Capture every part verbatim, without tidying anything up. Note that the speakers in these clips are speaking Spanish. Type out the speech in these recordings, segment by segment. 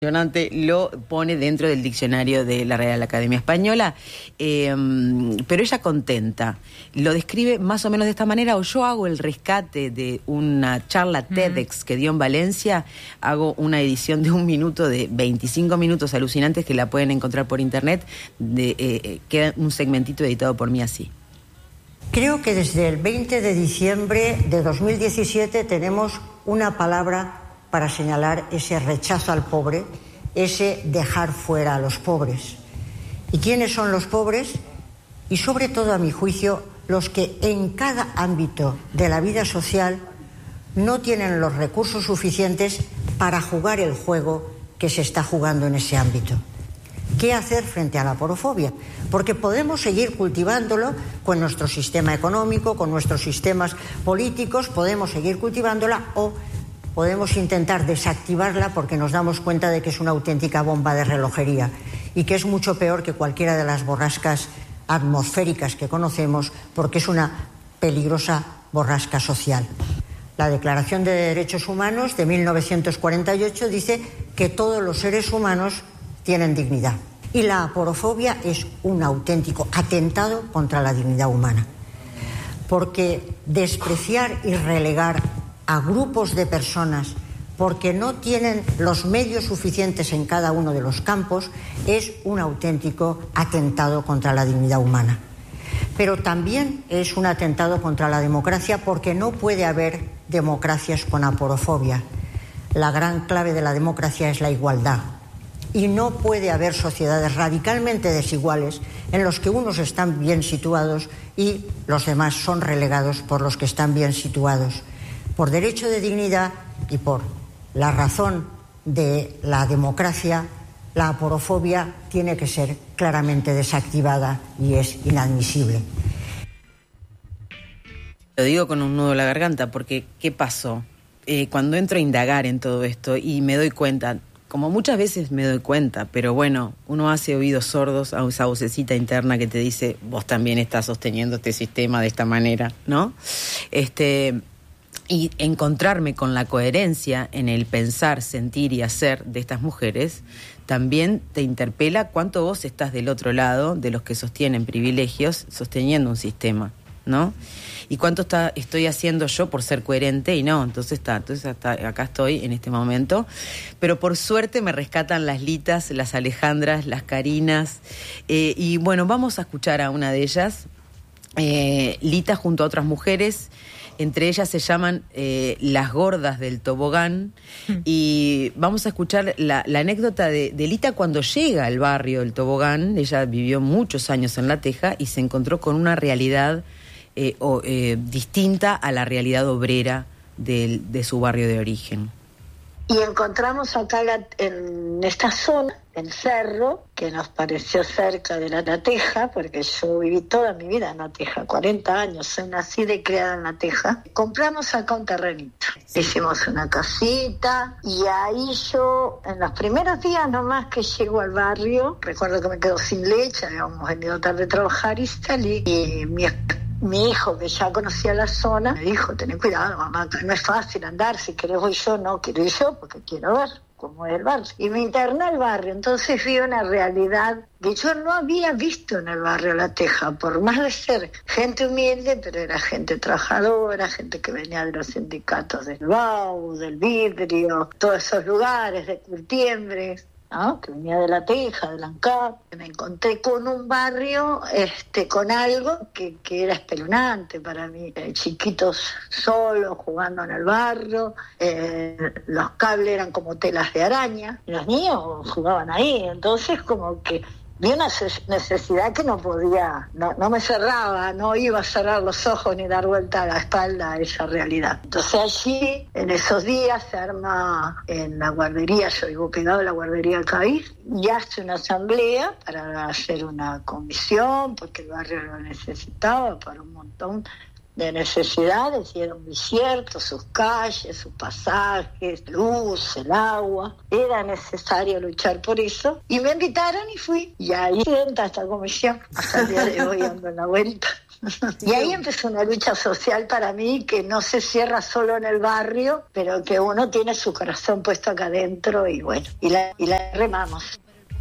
Lo pone dentro del diccionario de la Real Academia Española, eh, pero ella contenta. Lo describe más o menos de esta manera, o yo hago el rescate de una charla mm. TEDx que dio en Valencia, hago una edición de un minuto, de veinticinco minutos alucinantes que la pueden encontrar por internet, de, eh, queda un segmentito editado por mí así. Creo que desde el veinte de diciembre de dos mil diecisiete tenemos una palabra para señalar ese rechazo al pobre, ese dejar fuera a los pobres. ¿Y quiénes son los pobres? Y sobre todo, a mi juicio, los que en cada ámbito de la vida social no tienen los recursos suficientes para jugar el juego que se está jugando en ese ámbito. ¿Qué hacer frente a la aporofobia? Porque podemos seguir cultivándolo con nuestro sistema económico, con nuestros sistemas políticos, podemos seguir cultivándola o podemos intentar desactivarla porque nos damos cuenta de que es una auténtica bomba de relojería y que es mucho peor que cualquiera de las borrascas atmosféricas que conocemos, porque es una peligrosa borrasca social. La Declaración de Derechos Humanos de mil novecientos cuarenta y ocho dice que todos los seres humanos tienen dignidad. Y la aporofobia es un auténtico atentado contra la dignidad humana. Porque despreciar y relegar a grupos de personas porque no tienen los medios suficientes en cada uno de los campos es un auténtico atentado contra la dignidad humana. Pero también es un atentado contra la democracia porque no puede haber democracias con aporofobia. La gran clave de la democracia es la igualdad. Y no puede haber sociedades radicalmente desiguales en los que unos están bien situados y los demás son relegados por los que están bien situados. Por derecho de dignidad y por la razón de la democracia, la aporofobia tiene que ser claramente desactivada y es inadmisible. Lo digo con un nudo en la garganta porque ¿qué pasó? Eh, cuando entro a indagar en todo esto y me doy cuenta, como muchas veces me doy cuenta, pero bueno, uno hace oídos sordos a esa vocecita interna que te dice, vos también estás sosteniendo este sistema de esta manera, ¿no? Este... Y encontrarme con la coherencia en el pensar, sentir y hacer de estas mujeres, también te interpela cuánto vos estás del otro lado de los que sostienen privilegios, sosteniendo un sistema, ¿no? Y cuánto está, estoy haciendo yo por ser coherente y no, entonces está, entonces hasta acá estoy en este momento. Pero por suerte me rescatan las Litas, las Alejandras, las Carinas. Eh, y bueno, vamos a escuchar a una de ellas, eh, Lita junto a otras mujeres. Entre ellas se llaman eh, Las Gordas del Tobogán. Mm. Y vamos a escuchar la, la anécdota de, de Lita cuando llega al barrio del Tobogán. Ella vivió muchos años en La Teja y se encontró con una realidad eh, o, eh, distinta a la realidad obrera de, de su barrio de origen. Y encontramos acá la, en esta zona, en Cerro, que nos pareció cerca de la Nateja, porque yo viví toda mi vida en Nateja, cuarenta años, soy nacida y criada en Nateja. Compramos acá un terrenito, hicimos una casita y ahí yo, en los primeros días nomás que llego al barrio, recuerdo que me quedo sin leche, habíamos venido tarde a trabajar y salí, y mi Mi hijo, que ya conocía la zona, me dijo, ten cuidado, mamá, no es fácil andar, si querés voy yo, no quiero ir yo, porque quiero ver cómo es el barrio. Y me interné al barrio, entonces vi una realidad que yo no había visto en el barrio La Teja, por más de ser gente humilde, pero era gente trabajadora, gente que venía de los sindicatos del B A U, del vidrio, todos esos lugares, de Curtiembres, ¿no? Que venía de La Teja, de ANCAP. Me encontré con un barrio, este, con algo que, que era espeluznante para mí. Eh, chiquitos solos jugando en el barrio, eh, los cables eran como telas de araña, y los niños jugaban ahí, entonces como que vi una necesidad que no podía, no, no me cerraba, no iba a cerrar los ojos ni dar vuelta a la espalda a esa realidad. Entonces allí, en esos días, se arma en la guardería, yo vivo pegado a la guardería Caís, y hace una asamblea para hacer una comisión, porque el barrio lo necesitaba para un montón de necesidades, y era un desierto, sus calles, sus pasajes, luz, el agua. Era necesario luchar por eso. Y me invitaron y fui. Y ahí entra esta comisión. Hasta el día de hoy ando en la vuelta. Y ahí empezó una lucha social para mí que no se cierra solo en el barrio, pero que uno tiene su corazón puesto acá adentro y bueno, y la, y la remamos.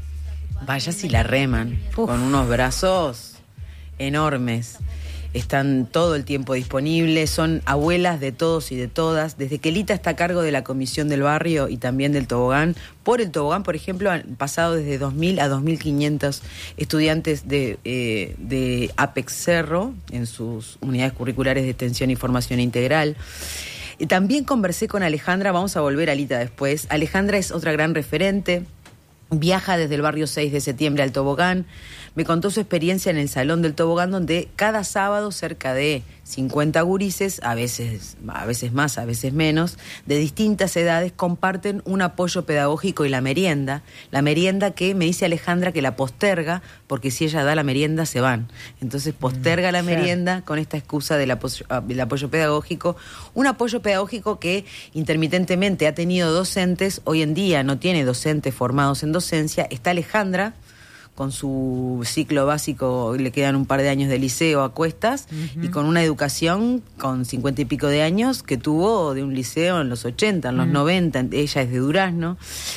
Vaya si la reman, Uf. con unos brazos enormes. Están todo el tiempo disponibles, son abuelas de todos y de todas. Desde que Lita está a cargo de la comisión del barrio y también del tobogán, por el tobogán, por ejemplo, han pasado desde dos mil a dos mil quinientos estudiantes de, eh, de Apex Cerro en sus unidades curriculares de extensión y formación integral. Y también conversé con Alejandra, vamos a volver a Lita después. Alejandra es otra gran referente. Viaja desde el barrio seis de septiembre al tobogán. Me contó su experiencia en el Salón del Tobogán, donde cada sábado cerca de cincuenta gurises, a veces, a veces más, a veces menos, de distintas edades, comparten un apoyo pedagógico y la merienda. La merienda que me dice Alejandra que la posterga, porque si ella da la merienda se van. Entonces posterga la merienda con esta excusa del apoyo, del apoyo pedagógico. Un apoyo pedagógico que intermitentemente ha tenido docentes, hoy en día no tiene docentes formados en docencia. Está Alejandra, con su ciclo básico, le quedan un par de años de liceo a cuestas, uh-huh. y con una educación con cincuenta y pico de años que tuvo de un liceo en los ochenta, en los uh-huh. noventa, ella es de Durazno,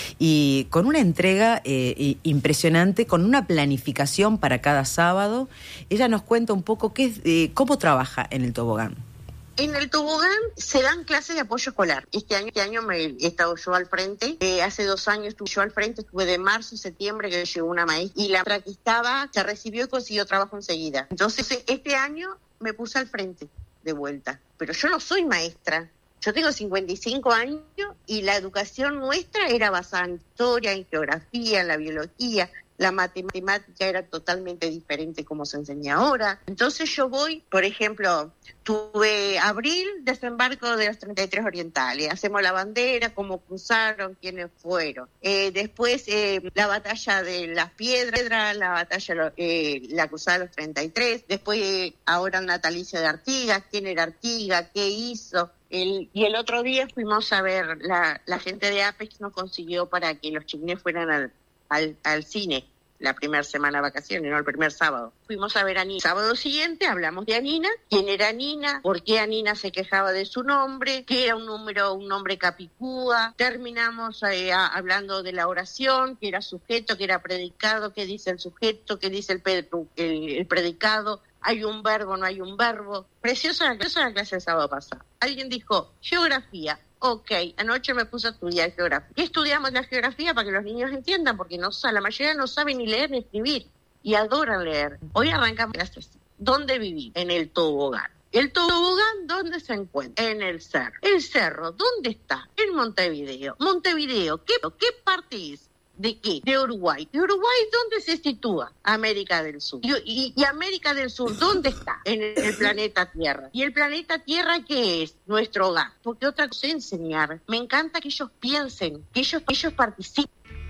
y con una entrega eh, impresionante, con una planificación para cada sábado. Ella nos cuenta un poco qué, eh, cómo trabaja en el tobogán. En el tobogán se dan clases de apoyo escolar. Este año, este año me he estado yo al frente. Eh, hace dos años estuve yo al frente, estuve de marzo a septiembre que llegó una maestra. Y la otra que estaba se recibió y consiguió trabajo enseguida. Entonces este año me puse al frente de vuelta. Pero yo no soy maestra. Yo tengo cincuenta y cinco años y la educación nuestra era basada en historia, en geografía, en la biología. La matemática era totalmente diferente como se enseña ahora. Entonces yo voy, por ejemplo, tuve abril, desembarco de los treinta y tres orientales, hacemos la bandera, cómo cruzaron, quiénes fueron. Eh, después eh, la batalla de las piedras, la batalla, eh, la cruzada de los treinta y tres, después eh, ahora el natalicio de Artigas, quién era Artigas, qué hizo. El, y el otro día fuimos a ver, la, la gente de Apex nos consiguió para que los chiquines fueran al Al, al cine la primera semana de vacaciones, no el primer sábado. Fuimos a ver a Nina. Sábado siguiente hablamos de Anina, quién era Anina, por qué Anina se quejaba de su nombre, que era un número, un nombre capicúa. Terminamos eh, a, hablando de la oración, que era sujeto, que era predicado, qué dice el sujeto, qué dice el, pedro, el, el predicado. Hay un verbo, no hay un verbo. Preciosa la, preciosa la clase del sábado pasado. Alguien dijo, geografía. Ok, anoche me puse a estudiar geografía. ¿Qué estudiamos la geografía? Para que los niños entiendan, porque no, la mayoría no saben ni leer ni escribir, y adoran leer. Hoy arrancamos clases. ¿Dónde viví? En el tobogán. ¿El tobogán dónde se encuentra? En el cerro. ¿El cerro dónde está? En Montevideo. Montevideo, ¿qué, qué parte es? ¿De qué? De Uruguay. ¿De Uruguay dónde se sitúa? América del Sur. Y, y, y América del Sur, ¿dónde está? En el, el planeta Tierra. ¿Y el planeta Tierra qué es? Nuestro hogar. Porque otra cosa es enseñar. Me encanta que ellos piensen, que ellos, que ellos participen.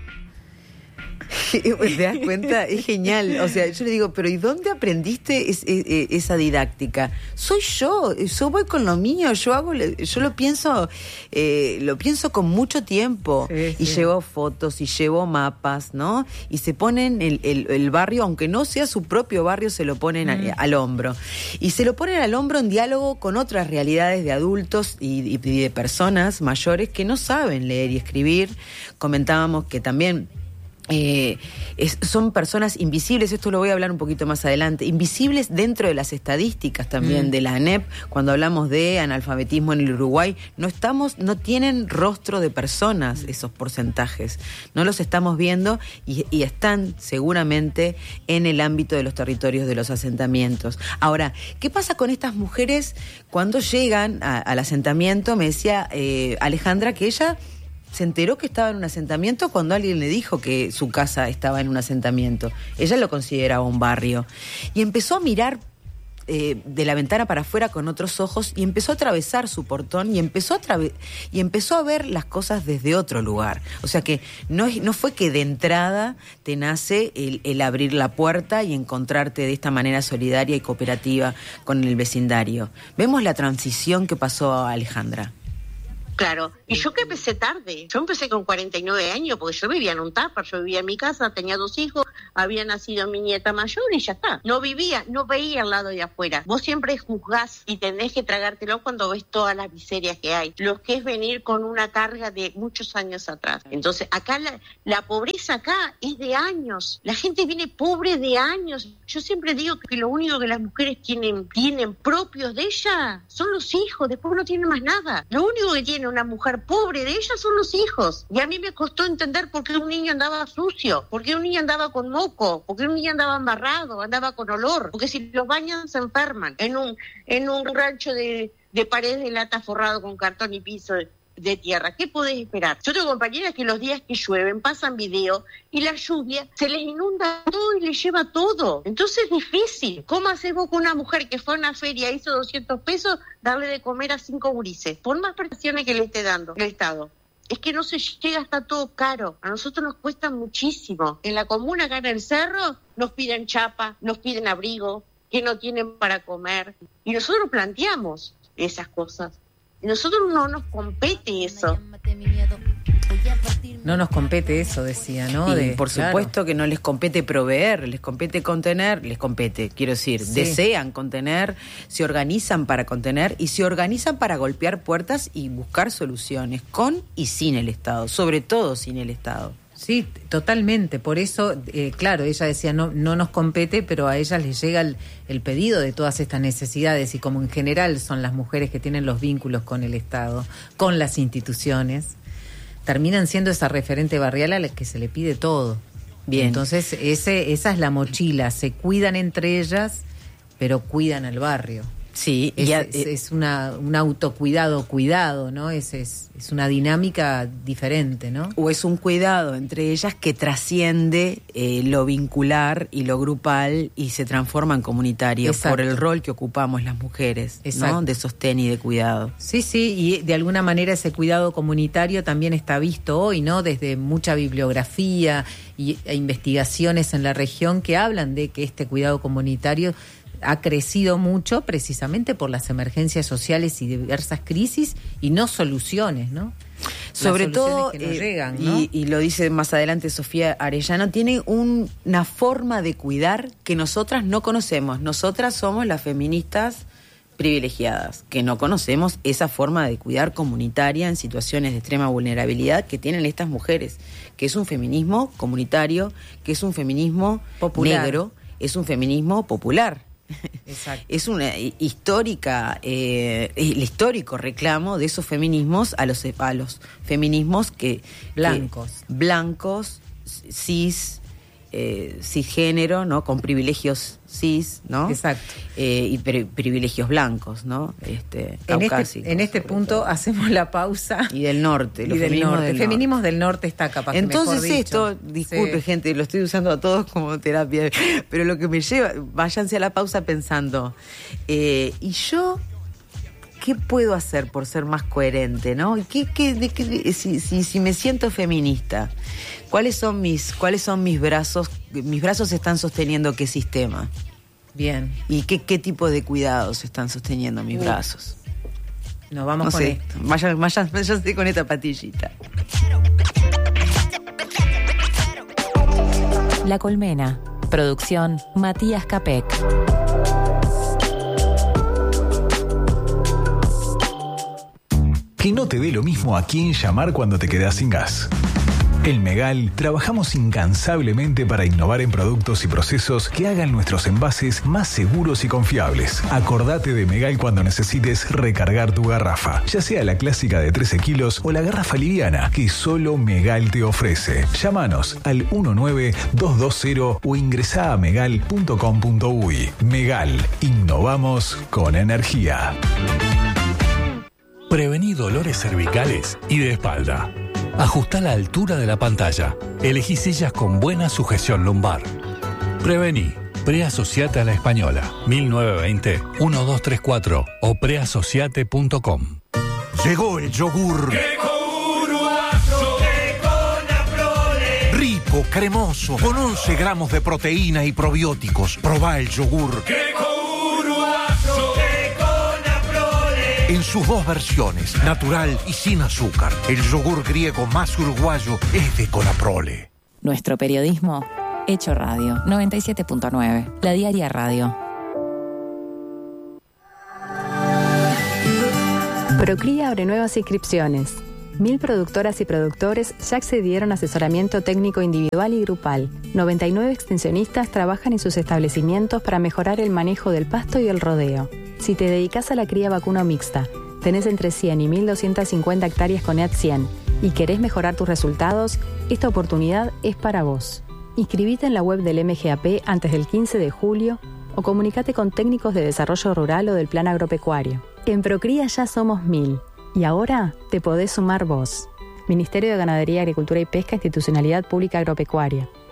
¿Te das cuenta? Es genial. O sea, yo le digo, pero ¿y dónde aprendiste es, es, es, esa didáctica? Soy yo, yo voy con lo mío, yo hago, yo lo pienso, eh, lo pienso con mucho tiempo. Sí, y sí. Llevo fotos y llevo mapas, ¿no? Y se ponen el, el, el barrio, aunque no sea su propio barrio, se lo ponen mm. a, al hombro. Y se lo ponen al hombro en diálogo con otras realidades de adultos y, y de personas mayores que no saben leer y escribir. Comentábamos que también Eh, es, son personas invisibles, esto lo voy a hablar un poquito más adelante, invisibles dentro de las estadísticas también mm. de la ANEP. Cuando hablamos de analfabetismo en el Uruguay, no estamos, no tienen rostro de personas esos porcentajes, no los estamos viendo y, y están seguramente en el ámbito de los territorios de los asentamientos. Ahora, ¿qué pasa con estas mujeres cuando llegan a, al asentamiento? Me decía eh, Alejandra que ella se enteró que estaba en un asentamiento cuando alguien le dijo que su casa estaba en un asentamiento. Ella lo consideraba un barrio. Y empezó a mirar eh, de la ventana para afuera con otros ojos y empezó a atravesar su portón y empezó a, trave- y empezó a ver las cosas desde otro lugar. O sea que no, es, no fue que de entrada te nace el, el abrir la puerta y encontrarte de esta manera solidaria y cooperativa con el vecindario. Vemos la transición que pasó a Alejandra. Claro, y yo que empecé tarde, yo empecé con cuarenta y nueve años, porque yo vivía en un tupper, yo vivía en mi casa, tenía dos hijos, había nacido mi nieta mayor y ya está. No vivía, no veía al lado de afuera. Vos siempre juzgás y tenés que tragártelo cuando ves todas las miserias que hay. Lo que es venir con una carga de muchos años atrás. Entonces, acá la, la pobreza acá es de años. La gente viene pobre de años. Yo siempre digo que lo único que las mujeres tienen, tienen propios de ella son los hijos, después no tienen más nada. Lo único que tiene una mujer pobre de ella son los hijos. Y a mí me costó entender por qué un niño andaba sucio, por qué un niño andaba con moco, por qué un niño andaba embarrado, andaba con olor, porque si los bañan se enferman. En un, en un rancho de, de paredes de lata forrado con cartón y piso de, de tierra, ¿qué podés esperar? Yo tengo compañeras que los días que llueven pasan video y la lluvia se les inunda todo y les lleva todo. Entonces es difícil. ¿Cómo haces vos con una mujer que fue a una feria, hizo doscientos pesos, darle de comer a cinco gurises? Por más prestaciones que le esté dando el Estado. Es que no se llega, está todo caro. A nosotros nos cuesta muchísimo. En la comuna, acá en el cerro, nos piden chapa, nos piden abrigo, que no tienen para comer. Y nosotros planteamos esas cosas. Y nosotros no nos compete eso. No nos compete eso, decía, ¿no? Y de, por claro. supuesto que no les compete proveer, les compete contener, les compete, quiero decir, Sí. desean contener, se organizan para contener y se organizan para golpear puertas y buscar soluciones, con y sin el Estado, sobre todo sin el Estado. Sí, totalmente. Por eso, eh, claro, ella decía, no no nos compete, pero a ellas les llega el, el pedido de todas estas necesidades y como en general son las mujeres que tienen los vínculos con el Estado, con las instituciones, terminan siendo esa referente barrial a la que se le pide todo. Bien. Entonces, ese esa es la mochila. Se cuidan entre ellas, pero cuidan al barrio. Sí, Es, y a- es, es una, un autocuidado, cuidado, ¿no? Es, es, es una dinámica diferente, ¿no? o es un cuidado entre ellas que trasciende eh, lo vincular y lo grupal y se transforma en comunitario. Exacto. Por el rol que ocupamos las mujeres, Exacto. ¿no? De sostén y de cuidado. Sí, sí, y de alguna manera ese cuidado comunitario también está visto hoy, ¿no? Desde mucha bibliografía y, e investigaciones en la región que hablan de que este cuidado comunitario ha crecido mucho precisamente por las emergencias sociales y diversas crisis y no soluciones, ¿no? Las Sobre soluciones todo, que no eh, llegan, ¿no? y, y lo dice más adelante Sofía Arellano, tiene un- una forma de cuidar que nosotras no conocemos. Nosotras somos las feministas privilegiadas, que no conocemos esa forma de cuidar comunitaria en situaciones de extrema vulnerabilidad que tienen estas mujeres, que es un feminismo comunitario, que es un feminismo Popular. negro, es un feminismo popular. Exacto. Es una histórica, eh, el histórico reclamo de esos feminismos a los a los feminismos que Blancos. que- blancos, cis, eh, cisgénero, ¿no? Con privilegios cis, ¿no? Exacto. Eh, y pri- privilegios blancos, ¿no? Este, En este, caucásicos, en este sobre punto todo. hacemos la pausa. Y del norte, Y los del feminismos norte. del Feminismos del norte está capaz que Entonces mejor dicho. esto, disculpe Sí. gente, lo estoy usando a todos como terapia, pero lo que me lleva, váyanse a la pausa pensando, eh, ¿y yo qué puedo hacer por ser más coherente, no? ¿Qué, qué, de qué- de- si, si, si me siento feminista, ¿cuáles son mis, cuáles son mis brazos? Mis brazos están sosteniendo qué sistema Bien, y qué, qué tipo de cuidados están sosteniendo mis Uy. brazos. nos vamos No con sé, esto. vayan, vayan, váyanse con esta patillita. La Colmena. Producción Matías Capek. Que no te dé lo mismo a quién llamar cuando te quedas sin gas. En Megal trabajamos incansablemente para innovar en productos y procesos que hagan nuestros envases más seguros y confiables. Acordate de Megal cuando necesites recargar tu garrafa, ya sea la clásica de trece kilos o la garrafa liviana que solo Megal te ofrece. Llámanos al uno nueve dos dos cero o ingresá a megal punto com punto uy. Megal, innovamos con energía. Prevení dolores cervicales y de espalda. Ajustá la altura de la pantalla. Elegí sillas con buena sujeción lumbar. Prevení. Preasociate a la Española. mil novecientos veinte, uno dos tres cuatro o preasociate punto com. Llegó el yogur. Rico, cremoso, con once gramos de proteína y probióticos. Probá el yogur. en sus dos versiones, natural y sin azúcar. El yogur griego más uruguayo es de Colaprole. Nuestro periodismo hecho radio. noventa y siete punto nueve. La Diaria Radio. Procría abre nuevas inscripciones. Mil productoras y productores ya accedieron a asesoramiento técnico individual y grupal. noventa y nueve extensionistas trabajan en sus establecimientos para mejorar el manejo del pasto y el rodeo. Si te dedicas a la cría vacuno mixta, tenés entre cien y mil doscientas cincuenta hectáreas con E A T cien y querés mejorar tus resultados, esta oportunidad es para vos. Inscribite en la web del M G A P antes del quince de julio o comunicate con técnicos de desarrollo rural o del plan agropecuario. En Procría ya somos mil. Y ahora te podés sumar vos. Ministerio de Ganadería, Agricultura y Pesca, Institucionalidad Pública Agropecuaria.